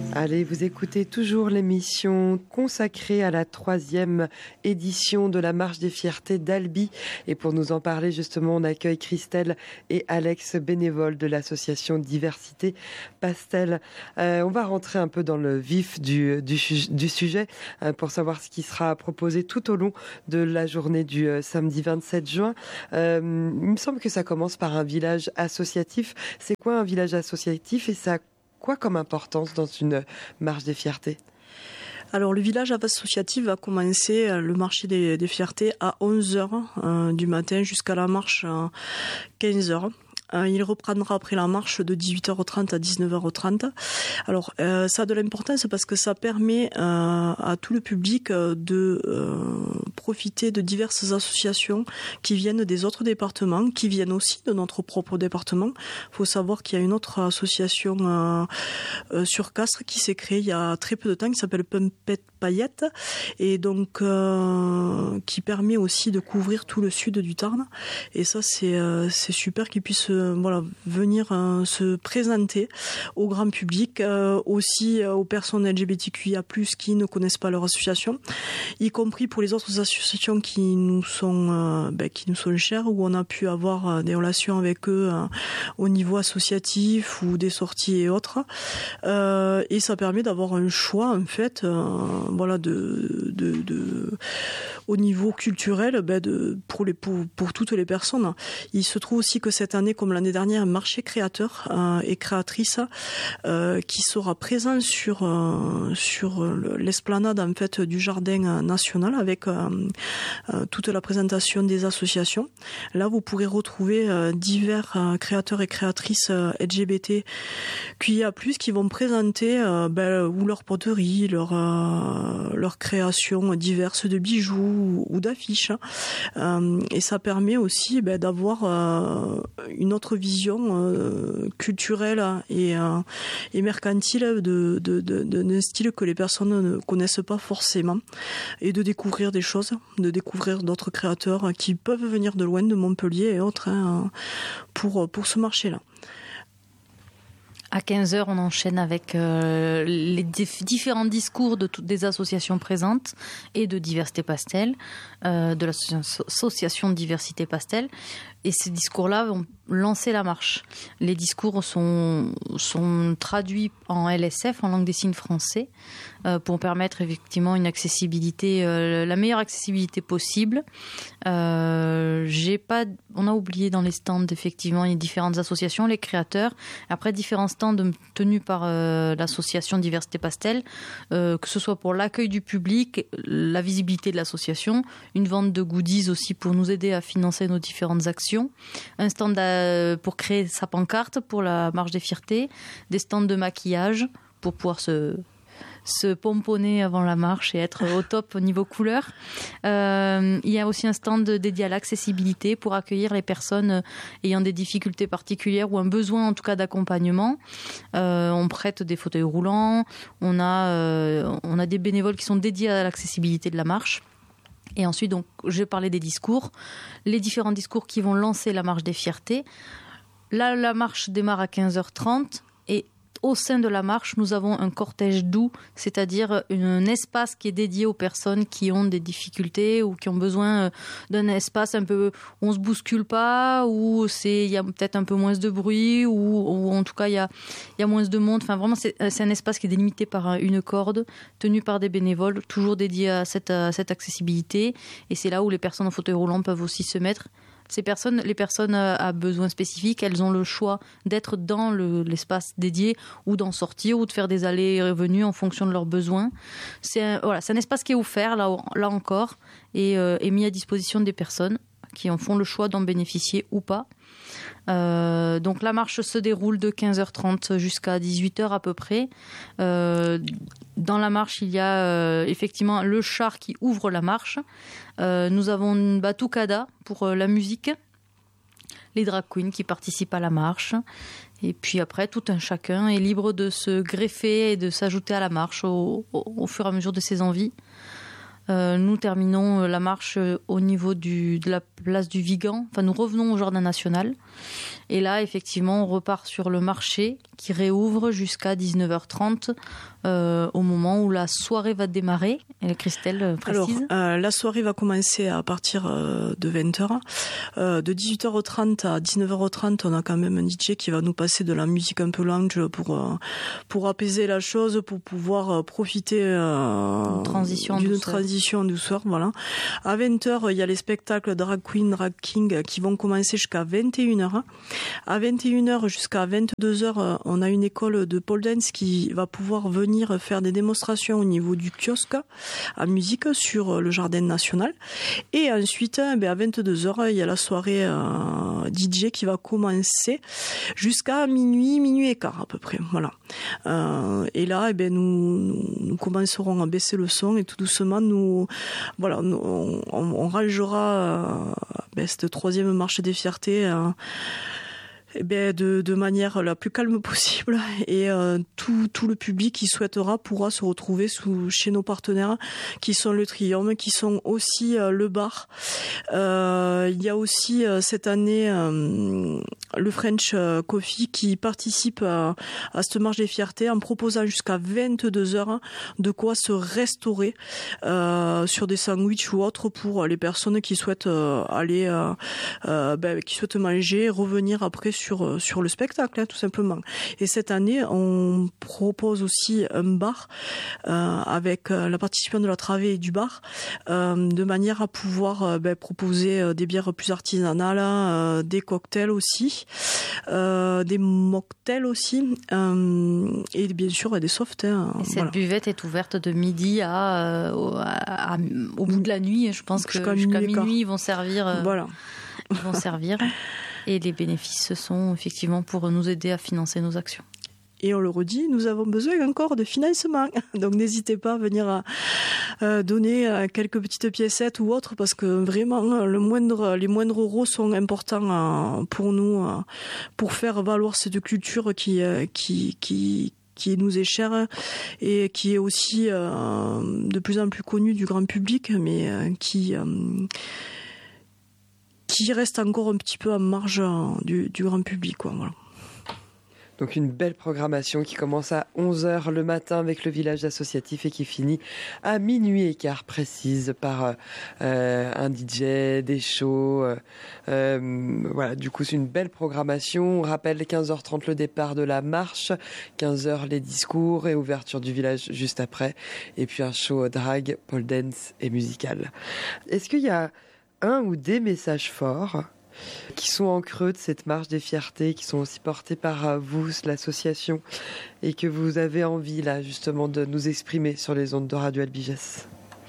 Allez, vous écoutez toujours l'émission consacrée à la 3e édition de la Marche des Fiertés d'Albi. Et pour nous en parler, justement, on accueille Christelle et Alex, bénévoles de l'association Diversité Pastel. On va rentrer un peu dans le vif du sujet pour savoir ce qui sera proposé tout au long de la journée du samedi 27 juin. Il me semble que ça commence par un village associatif. C'est quoi un village associatif et ça quoi comme importance dans une marche des fiertés ? Alors le village associatif va commencer le marché des fiertés à 11h du matin jusqu'à la marche à 15h. Il reprendra après la marche de 18h30 à 19h30. Alors, ça a de l'importance parce que ça permet à tout le public de profiter de diverses associations qui viennent des autres départements, qui viennent aussi de notre propre département. Il faut savoir qu'il y a une autre association sur Castres qui s'est créée il y a très peu de temps, qui s'appelle Pumpette Paillettes, et donc qui permet aussi de couvrir tout le sud du Tarn. Et ça, c'est super qu'ils puissent venir se présenter au grand public, aussi aux personnes LGBTQIA+, qui ne connaissent pas leur association, y compris pour les autres associations qui nous sont chères, où on a pu avoir des relations avec eux au niveau associatif ou des sorties et autres. Et ça permet d'avoir un choix, en fait, au niveau culturel, pour toutes les personnes. Il se trouve aussi que cette année, comme l'année dernière, un marché créateur et créatrice qui sera présent sur l'esplanade, en fait, du jardin national, avec toute la présentation des associations. Là, vous pourrez retrouver divers créateurs et créatrices LGBT QIA+, qui vont présenter ou leur poterie, leur création diverses de bijoux ou d'affiches. Et ça permet aussi d'avoir une autre vision culturelle et mercantile d'un style que les personnes ne connaissent pas forcément, et de découvrir des choses, de découvrir d'autres créateurs qui peuvent venir de loin, de Montpellier et autres, pour ce marché-là. À 15h, on enchaîne avec les différents discours de toutes des associations présentes et de Diversité Pastel, de l'association Diversité Pastel. Et ces discours-là vont lancer la marche. Les discours sont traduits en LSF, en langue des signes français, pour permettre effectivement une accessibilité, la meilleure accessibilité possible. On a oublié dans les stands, effectivement, il y a différentes associations, les créateurs. Après, différents stands tenus par l'association Diversité Pastel, que ce soit pour l'accueil du public, la visibilité de l'association, une vente de goodies aussi pour nous aider à financer nos différentes actions. Un stand pour créer sa pancarte pour la marche des fiertés, des stands de maquillage pour pouvoir se pomponner avant la marche et être au top au niveau couleur. Il y a aussi un stand dédié à l'accessibilité pour accueillir les personnes ayant des difficultés particulières ou un besoin en tout cas d'accompagnement. On prête des fauteuils roulants, on a des bénévoles qui sont dédiés à l'accessibilité de la marche. Et ensuite, donc, je parlais des discours, les différents discours qui vont lancer la marche des fiertés. Là, la marche démarre à 15h30 et au sein de la marche, nous avons un cortège doux, c'est-à-dire un espace qui est dédié aux personnes qui ont des difficultés ou qui ont besoin d'un espace un peu où on se bouscule pas, où il y a peut-être un peu moins de bruit, ou en tout cas il y a moins de monde. Enfin vraiment, c'est un espace qui est délimité par une corde, tenu par des bénévoles, toujours dédié à cette accessibilité. Et c'est là où les personnes en fauteuil roulant peuvent aussi se mettre. Les personnes à besoins spécifiques, elles ont le choix d'être dans l'espace dédié ou d'en sortir ou de faire des allées et revenues en fonction de leurs besoins. C'est un espace qui est offert, là encore, et mis à disposition des personnes qui en font le choix d'en bénéficier ou pas. Donc la marche se déroule de 15h30 jusqu'à 18h à peu près. Dans la marche, il y a effectivement le char qui ouvre la marche. Nous avons une batucada pour la musique, les drag queens qui participent à la marche. Et puis après, tout un chacun est libre de se greffer et de s'ajouter à la marche au fur et à mesure de ses envies. Nous terminons la marche au niveau de la place du Vigan. Enfin, nous revenons au Jardin National. Et là, effectivement, on repart sur le marché qui réouvre jusqu'à 19h30 au moment où la soirée va démarrer. Et Christelle précise. Alors, la soirée va commencer à partir de 20h. De 18h30 à 19h30, on a quand même un DJ qui va nous passer de la musique un peu lounge pour apaiser la chose, pour pouvoir profiter d'une transition douceur. Voilà. À 20h, il y a les spectacles Drag Queen, Drag King qui vont commencer jusqu'à 21h. À 21h jusqu'à 22h, on a une école de pole dance qui va pouvoir venir faire des démonstrations au niveau du kiosque à musique sur le Jardin National. Et ensuite, à 22h, il y a la soirée DJ qui va commencer jusqu'à minuit et quart à peu près. Voilà. Et là, nous commencerons à baisser le son et tout doucement, on rangera cette troisième marche des fiertés de manière la plus calme possible, et tout le public qui souhaitera pourra se retrouver chez nos partenaires qui sont le Trium, qui sont aussi le bar. Il y a aussi cette année le French Coffee qui participe à cette marche des fiertés en proposant jusqu'à 22h de quoi se restaurer sur des sandwichs ou autres pour les personnes qui souhaitent qui souhaitent manger et revenir après sur le spectacle, tout simplement. Et cette année, on propose aussi un bar avec la participation de la travée et du bar, de manière à pouvoir proposer des bières plus artisanales, des cocktails aussi, des mocktails aussi, et bien sûr des softs. Et cette buvette est ouverte de midi au bout de la nuit. Je pense que jusqu'à minuit, ils vont servir. Voilà. Ils vont servir. Et les bénéfices sont effectivement pour nous aider à financer nos actions. Et on le redit, nous avons besoin encore de financement. Donc n'hésitez pas à venir donner quelques petites piécettes ou autres, parce que vraiment les moindres euros sont importants pour nous, pour faire valoir cette culture qui nous est chère et qui est aussi de plus en plus connue du grand public, mais qui reste encore un petit peu en marge du grand public, quoi. Voilà. Donc une belle programmation qui commence à 11h le matin avec le village associatif et qui finit à minuit et quart précise par un DJ, des shows. Voilà, du coup c'est une belle programmation. On rappelle 15h30 le départ de la marche, 15h les discours et ouverture du village juste après. Et puis un show drag, pole dance et musical. Est-ce qu'il y a un ou des messages forts qui sont en creux de cette marche des fiertés, qui sont aussi portés par vous, l'association, et que vous avez envie là justement de nous exprimer sur les ondes de Radio Albiges?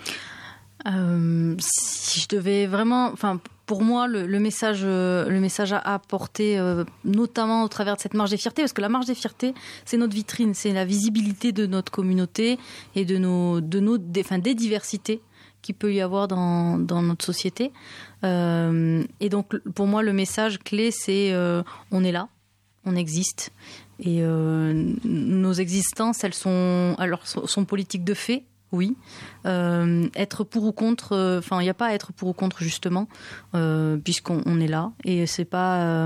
Si je devais vraiment, pour moi, le message à apporter, notamment au travers de cette marche des fiertés, parce que la marche des fiertés, c'est notre vitrine, c'est la visibilité de notre communauté et des diversités qu'il peut y avoir dans notre société. Et donc, pour moi, le message clé, c'est on est là, on existe. Et nos existences, elles sont politiques de fait, oui. Être pour ou contre, il n'y a pas à être pour ou contre, justement, puisqu'on est là. Et c'est pas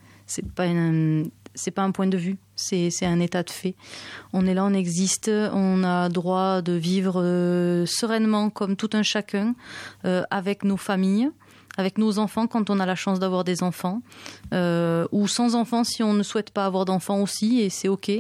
un point de vue, c'est un état de fait. On est là, on existe, on a droit de vivre sereinement comme tout un chacun, avec nos familles, avec nos enfants quand on a la chance d'avoir des enfants, ou sans enfants si on ne souhaite pas avoir d'enfants aussi, et c'est ok.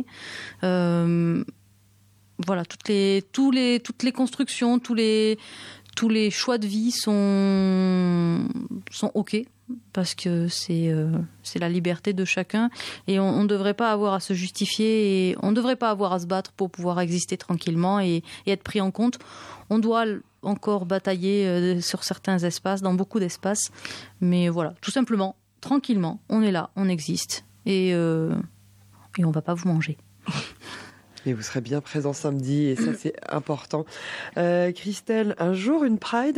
Voilà, toutes les constructions, tous les choix de vie sont ok, parce que c'est la liberté de chacun, et on ne devrait pas avoir à se justifier, et on ne devrait pas avoir à se battre pour pouvoir exister tranquillement et être pris en compte. On doit encore batailler sur certains espaces, dans beaucoup d'espaces, mais voilà, tout simplement, tranquillement, on est là, on existe, et on ne va pas vous manger. Et vous serez bien présent samedi, et ça c'est important. Christelle, un jour une Pride à Carmaux ?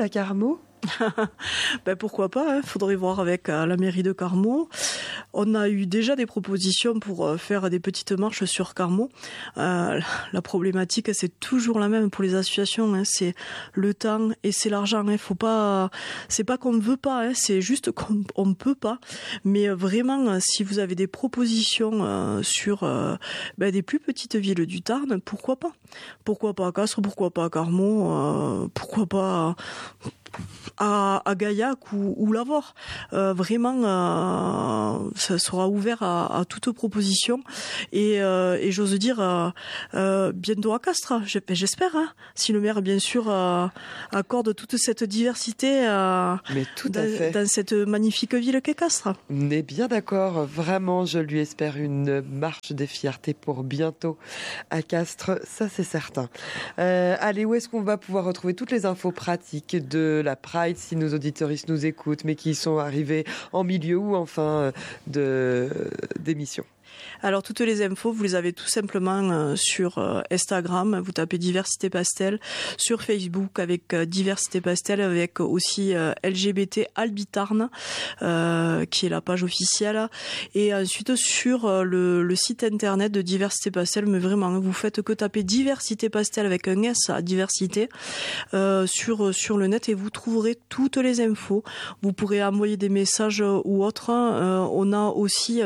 Pourquoi pas, faudrait voir avec la mairie de Carmaux. On a eu déjà des propositions pour faire des petites marches sur Carmaux. La problématique, c'est toujours la même pour les associations, c'est le temps et c'est l'argent. C'est pas qu'on ne veut pas, c'est juste qu'on ne peut pas. Mais vraiment, si vous avez des propositions sur des plus petites villes du Tarn, pourquoi pas ? Pourquoi pas à Castres, pourquoi pas à Carmaux, pourquoi pas à Gaillac ou Lavore. Vraiment, ça sera ouvert à toute proposition et j'ose dire bientôt à Castres, j'espère, si le maire bien sûr accorde toute cette diversité dans cette magnifique ville qu'est Castres. On est bien d'accord, vraiment, je lui espère une marche des fiertés pour bientôt à Castres, ça c'est certain. Allez, où est-ce qu'on va pouvoir retrouver toutes les infos pratiques de la Pride si nos auditeuristes nous écoutent mais qui sont arrivés en milieu ou en fin d'émission? Alors toutes les infos, vous les avez tout simplement sur Instagram, vous tapez Diversité Pastel, sur Facebook avec Diversité Pastel, avec aussi LGBT Albitarn, qui est la page officielle, et ensuite sur le site internet de Diversité Pastel, mais vraiment, vous faites que taper Diversité Pastel avec un S à diversité sur le net et vous trouverez toutes les infos. Vous pourrez envoyer des messages ou autres. On a aussi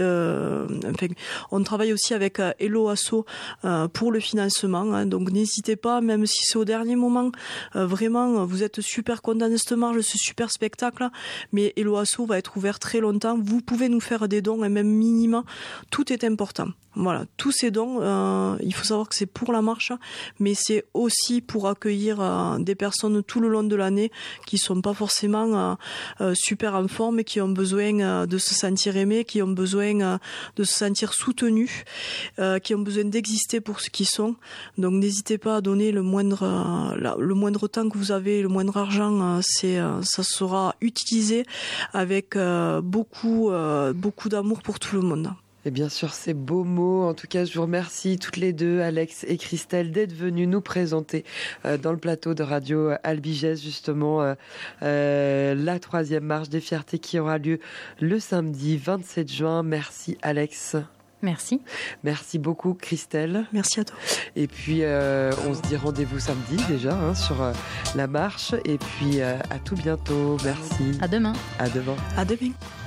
on travaille aussi avec Hello Asso pour le financement, donc n'hésitez pas, même si c'est au dernier moment, vraiment vous êtes super content de cette marche, ce super spectacle, mais Hello Asso va être ouvert très longtemps, vous pouvez nous faire des dons, et même minima, tout est important. Voilà, tous ces dons, il faut savoir que c'est pour la marche, mais c'est aussi pour accueillir des personnes tout le long de l'année qui sont pas forcément super en forme et qui ont besoin de se sentir aimés, qui ont besoin de se sentir soutenus, qui ont besoin d'exister pour ce qu'ils sont. Donc n'hésitez pas à donner le moindre temps que vous avez, le moindre argent, ça sera utilisé avec beaucoup d'amour pour tout le monde. Et bien sûr, ces beaux mots. En tout cas, je vous remercie toutes les deux, Alex et Christelle, d'être venues nous présenter dans le plateau de Radio Albigès, justement, la 3e marche des fiertés qui aura lieu le samedi 27 juin. Merci, Alex. Merci. Merci beaucoup, Christelle. Merci à toi. Et puis, on se dit rendez-vous samedi déjà sur la marche. Et puis, à tout bientôt. Merci. À demain. À demain. À demain.